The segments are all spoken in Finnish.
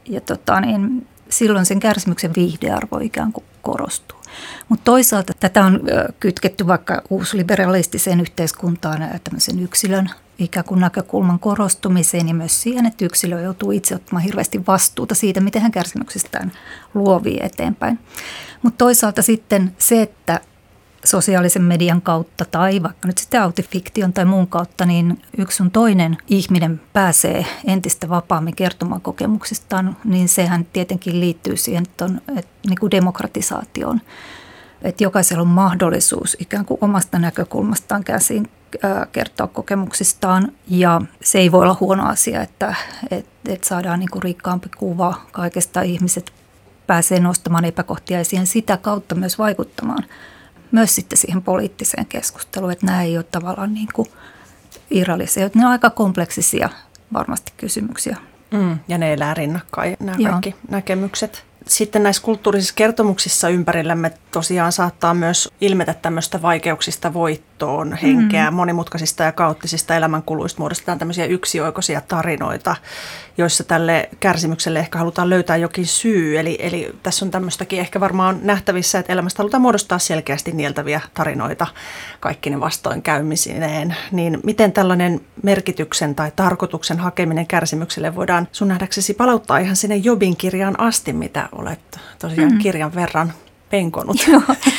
silloin sen kärsimyksen viihdearvo ikään kuin korostuu. Mutta toisaalta tätä on kytketty vaikka uusliberalistiseen yhteiskuntaan tämmöisen yksilön ikään kuin näkökulman korostumiseen ja myös siihen, että yksilö joutuu itse ottamaan hirveästi vastuuta siitä, miten hän kärsimyksestään luovii eteenpäin. Mutta toisaalta sitten se, että sosiaalisen median kautta tai vaikka nyt sitten autifiktion tai muun kautta, niin yksi sun toinen ihminen pääsee entistä vapaammin kertomaan kokemuksistaan, niin sehän tietenkin liittyy siihen niin kuin demokratisaatioon. Että jokaisella on mahdollisuus ikään kuin omasta näkökulmastaan käsin kertoa kokemuksistaan ja se ei voi olla huono asia, että saadaan niin kuin rikkaampi kuva kaikesta. Ihmiset pääsee nostamaan epäkohtia esiin sitä kautta myös vaikuttamaan myös sitten siihen poliittiseen keskusteluun, että nämä ei ole tavallaan niin kuin irrallisia, ne on aika kompleksisia varmasti kysymyksiä. Ja ne elää rinnakkain, nämä kaikki näkemykset. Sitten näissä kulttuurisissa kertomuksissa ympärillämme tosiaan saattaa myös ilmetä tämmöistä vaikeuksista voittoon henkeä. Monimutkaisista ja kaoottisista elämänkuluista muodostetaan tämmöisiä yksioikoisia tarinoita, joissa tälle kärsimykselle ehkä halutaan löytää jokin syy. Eli tässä on tämmöistäkin ehkä varmaan nähtävissä, että elämästä halutaan muodostaa selkeästi nieltäviä tarinoita kaikki ne vastoinkäymisineen. Niin miten tällainen merkityksen tai tarkoituksen hakeminen kärsimykselle voidaan sun nähdäksesi palauttaa ihan sinne Jobin kirjaan asti, mitä olet tosiaan kirjan verran penkonut?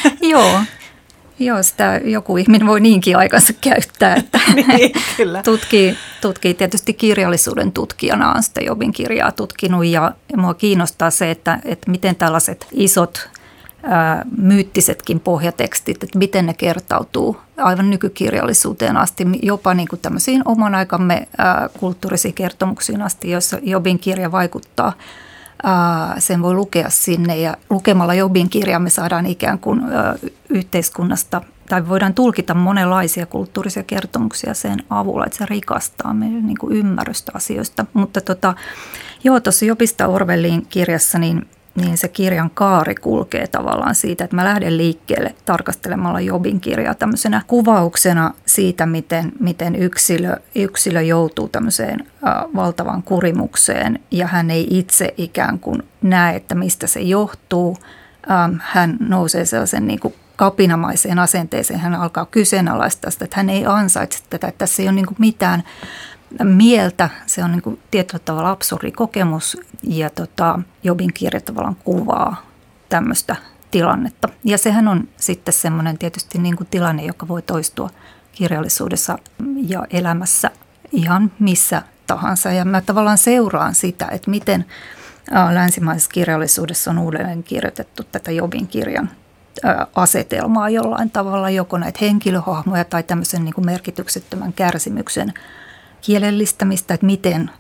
Joo, sitä joku ihminen voi niinkin aikansa käyttää, että niin, kyllä. tutkii tietysti kirjallisuuden tutkijana on sitä Jobin kirjaa tutkinut ja mua kiinnostaa se, että miten tällaiset isot myyttisetkin pohjatekstit, että miten ne kertautuu aivan nykykirjallisuuteen asti, jopa niin kuin tämmöisiin oman aikamme kulttuurisiin kertomuksiin asti, joissa Jobin kirja vaikuttaa. Sen voi lukea sinne ja lukemalla Jobin kirjaa me saadaan ikään kuin yhteiskunnasta tai voidaan tulkita monenlaisia kulttuurisia kertomuksia sen avulla, että se rikastaa meidän niin kuin ymmärrystä asioista. Mutta tuossa Jobista Orwellin kirjassa niin se kirjan kaari kulkee tavallaan siitä, että mä lähden liikkeelle tarkastelemalla Jobin kirjaa tämmöisenä kuvauksena siitä, miten yksilö joutuu tämmöiseen valtavaan kurimukseen ja hän ei itse ikään kuin näe, että mistä se johtuu. Hän nousee sellaisen niin kuin kapinamaiseen asenteeseen, hän alkaa kyseenalaistaa sitä, että hän ei ansaitse tätä, että tässä ei ole niin kuin mitään mieltä, se on niin kuin tietyllä tavalla absurdi kokemus ja Jobin kirja tavallaan kuvaa tämmöistä tilannetta. Ja sehän on sitten semmoinen tietysti niin kuin tilanne, joka voi toistua kirjallisuudessa ja elämässä ihan missä tahansa. Ja mä tavallaan seuraan sitä, että miten länsimaisessa kirjallisuudessa on uudelleen kirjoitettu tätä Jobin kirjan asetelmaa jollain tavalla, joko näitä henkilöhahmoja tai tämmöisen niin kuin merkityksettömän kärsimyksen kielellistämistä, että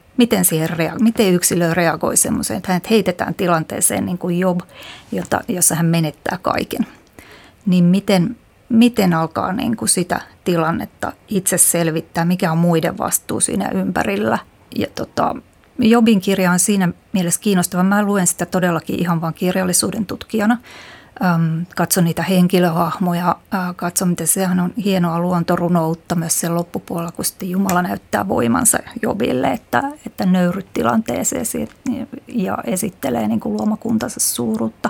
miten yksilö reagoi semmoiseen, että hänet heitetään tilanteeseen niin kuin Job, jossa hän menettää kaiken. Niin miten alkaa niin kuin sitä tilannetta itse selvittää, mikä on muiden vastuu siinä ympärillä. Ja Jobin kirja on siinä mielessä kiinnostava. Mä luen sitä todellakin ihan vain kirjallisuuden tutkijana. Katson niitä henkilöhahmoja, katson miten sehän on hienoa luontorunoutta myös sen loppupuolella, kun sitten Jumala näyttää voimansa Jobille, että nöyryt tilanteeseen ja esittelee niin kuin luomakuntansa suuruutta.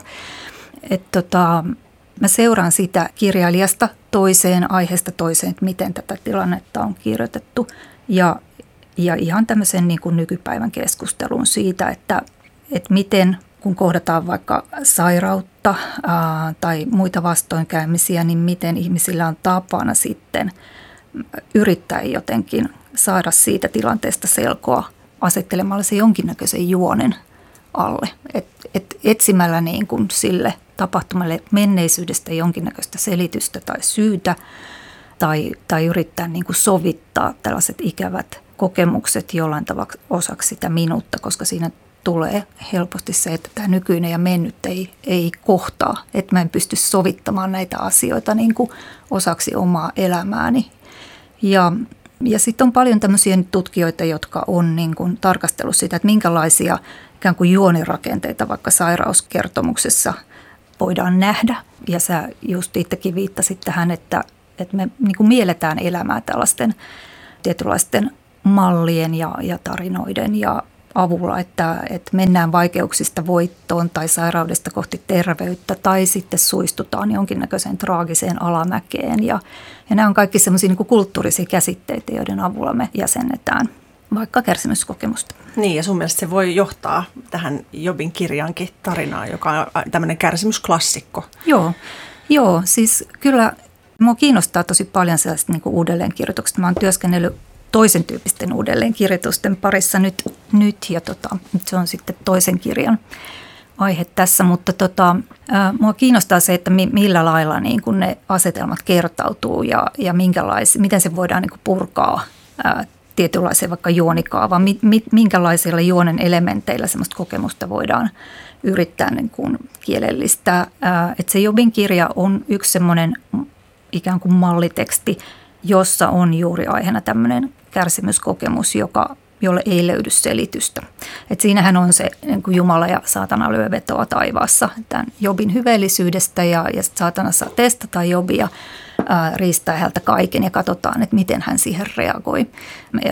Mä seuraan sitä kirjailijasta toiseen, aiheesta toiseen, että miten tätä tilannetta on kirjoitettu ja ihan tämmöisen niin kuin nykypäivän keskustelun siitä, että miten kun kohdataan vaikka sairautta tai muita vastoinkäymisiä, niin miten ihmisillä on tapana sitten yrittää jotenkin saada siitä tilanteesta selkoa asettelemalla se jonkinnäköisen juonen alle. Etsimällä niin kuin sille tapahtumalle menneisyydestä jonkinnäköistä selitystä tai syytä tai yrittää niin kuin sovittaa tällaiset ikävät kokemukset jollain tavalla osaksi sitä minuutta, koska siinä tulee helposti se, että tämä nykyinen ja mennyt ei kohtaa, että mä en pysty sovittamaan näitä asioita niin kuin osaksi omaa elämääni. Ja sitten on paljon tämmöisiä tutkijoita, jotka on niin kuin tarkastellut sitä, että minkälaisia ikään kuin juonirakenteita vaikka sairauskertomuksessa voidaan nähdä. Ja sä just itsekin viittasit tähän, että me niin kuin mielletään elämää tällaisten tietynlaisten mallien ja tarinoiden ja avulla, että mennään vaikeuksista voittoon tai sairaudesta kohti terveyttä tai sitten suistutaan jonkinnäköiseen traagiseen alamäkeen. Ja nämä on kaikki sellaisia niin kuin kulttuurisia käsitteitä, joiden avulla me jäsennetään vaikka kärsimyskokemusta. Niin, ja sun mielestä se voi johtaa tähän Jobin kirjankin tarinaan, joka on tämmöinen kärsimysklassikko. Joo, siis kyllä minua kiinnostaa tosi paljon sellaiset niin kuin uudelleenkirjoitukset. Mä oon työskennellyt toisen tyyppisten uudelleenkirjoitusten parissa nyt ja se on sitten toisen kirjan aihe tässä, mutta mua kiinnostaa se, että millä lailla niin kuin ne asetelmat kertautuu ja miten se voidaan niin kuin purkaa tietynlaiseen vaikka juonikaavaan, minkälaisilla juonen elementeillä semmoista kokemusta voidaan yrittää niin kuin kielellistää. Että se Jobin kirja on yksi semmoinen ikään kuin malliteksti, jossa on juuri aiheena tämmöinen kärsimyskokemus, jolle ei löydy selitystä. Et siinähän on se niin kuin Jumala ja saatana lyö vetoa taivaassa tämän Jobin hyveellisyydestä ja saatana saa testata Jobia, riistää häneltä kaiken ja katsotaan, että miten hän siihen reagoi. Ja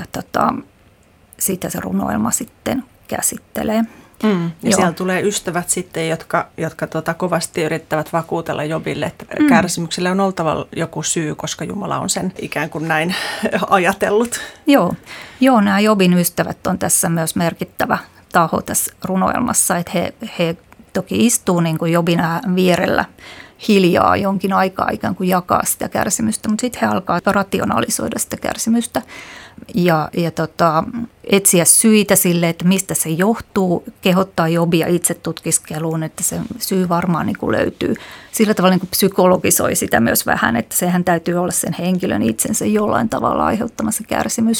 siitä se runoilma sitten käsittelee. Ja siellä tulee ystävät sitten, jotka kovasti yrittävät vakuutella Jobille, että kärsimykselle on oltava joku syy, koska Jumala on sen ikään kuin näin ajatellut. Joo, nämä Jobin ystävät on tässä myös merkittävä taho tässä runoilmassa, että he toki istuu niin kuin Jobin vierellä hiljaa jonkin aikaa ikään kuin jakaa sitä kärsimystä, mutta sitten he alkaa rationalisoida sitä kärsimystä ja etsiä syitä sille, että mistä se johtuu, kehottaa Jobia itse tutkiskeluun, että se syy varmaan niin kuin löytyy. Sillä tavalla niin kuin psykologisoi sitä myös vähän, että sehän täytyy olla sen henkilön itsensä jollain tavalla aiheuttamassa kärsimys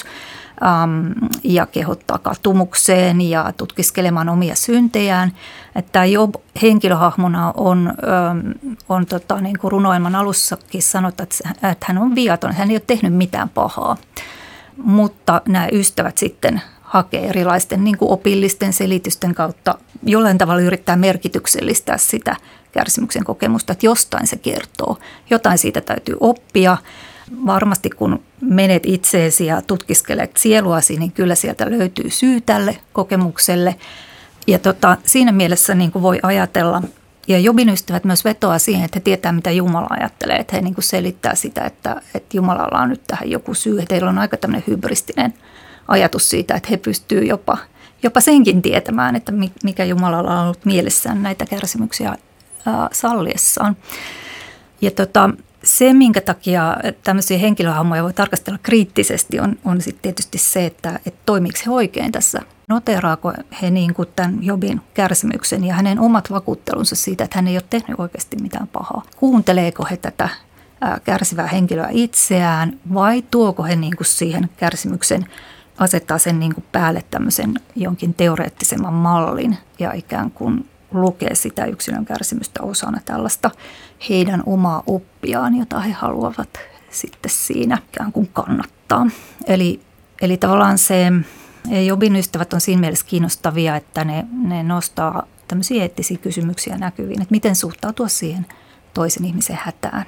ja kehottaa katumukseen ja tutkiskelemaan omia syntejään. Että Job henkilöhahmona on niin kuin runoilman alussakin sanotaan, että hän on viaton, hän ei ole tehnyt mitään pahaa. Mutta nämä ystävät sitten hakee erilaisten niin kuin opillisten selitysten kautta jollain tavalla yrittää merkityksellistää sitä kärsimyksen kokemusta, että jostain se kertoo. Jotain siitä täytyy oppia. Varmasti kun menet itseesi ja tutkiskelet sieluasi, niin kyllä sieltä löytyy syy tälle kokemukselle. Ja siinä mielessä niin kuin voi ajatella, ja Jobin ystävät myös vetoaa siihen, että he tietää, mitä Jumala ajattelee. Että he niin kuin selittää sitä, että Jumalalla on nyt tähän joku syy. Että heillä on aika tämmöinen hybristinen ajatus siitä, että he pystyvät jopa senkin tietämään, että mikä Jumalalla on ollut mielessään näitä kärsimyksiä salliessaan. Ja se, minkä takia tämmöisiä henkilöhahmoja voi tarkastella kriittisesti, on sitten tietysti se, että toimiiko he oikein tässä. Noteraako he niin kuin tämän Jobin kärsimyksen ja hänen omat vakuuttelunsa siitä, että hän ei ole tehnyt oikeasti mitään pahaa. Kuunteleeko he tätä kärsivää henkilöä itseään vai tuoko he niin kuin siihen kärsimyksen, asettaa sen niin kuin päälle tämmöisen jonkin teoreettisemman mallin ja ikään kuin lukee sitä yksilön kärsimystä osana tällaista heidän omaa oppiaan, jota he haluavat sitten siinä ikään kuin kannattaa. Eli tavallaan se Jobin ystävät on siinä mielessä kiinnostavia, että ne nostaa tämmöisiä eettisiä kysymyksiä näkyviin, että miten suhtautua siihen toisen ihmisen hätään.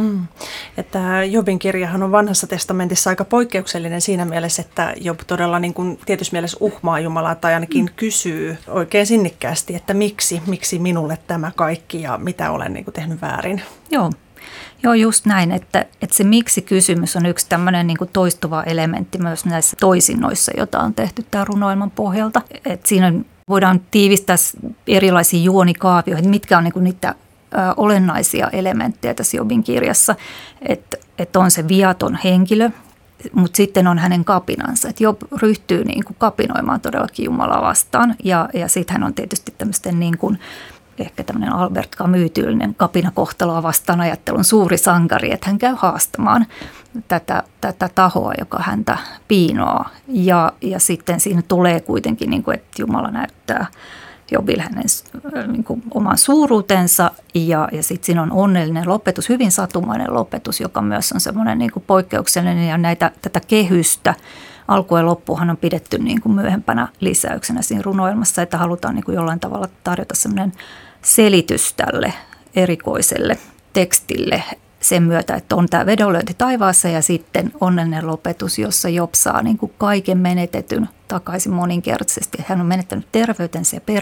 Että Jobin kirjahan on Vanhassa testamentissa aika poikkeuksellinen siinä mielessä, että Job todella niin kuin tietyssä mielessä uhmaa Jumalaa tai ainakin kysyy oikein sinnikkäästi, että miksi minulle tämä kaikki ja mitä olen niin kuin tehnyt väärin. Joo, just näin, että se miksi-kysymys on yksi tämmöinen niin kuin toistuva elementti myös näissä toisinnoissa, joita on tehty tämän runoilman pohjalta. Et siinä voidaan tiivistää erilaisia juonikaavioita, mitkä on niin kuin niitä olennaisia elementtejä tässä Jobin kirjassa, että on se viaton henkilö, mutta sitten on hänen kapinansa. Että Job ryhtyy niin kuin kapinoimaan todellakin Jumalaa vastaan ja sitten hän on tietysti tämmöisten niin kuin ehkä tämmöinen Albert Camus-tyylinen kapinakohtaloa vastaan ajattelun suuri sankari, että hän käy haastamaan tätä tahoa, joka häntä piinoaa. Ja sitten siinä tulee kuitenkin, niin kuin, että Jumala näyttää Jobille hänen niin kuin oman suuruutensa ja sitten siinä on onnellinen lopetus, hyvin satumainen lopetus, joka myös on semmoinen niin kuin poikkeuksellinen ja tätä kehystä alku ja loppuhan on pidetty niin kuin myöhempänä lisäyksenä siinä runoilmassa, että halutaan niin kuin jollain tavalla tarjota semmoinen selitys tälle erikoiselle tekstille sen myötä, että on tämä vedonlyönti taivaassa ja sitten onnellinen lopetus, jossa Job saa niin kuin kaiken menetetyn takaisin moninkertaisesti. Hän on menettänyt terveytensä ja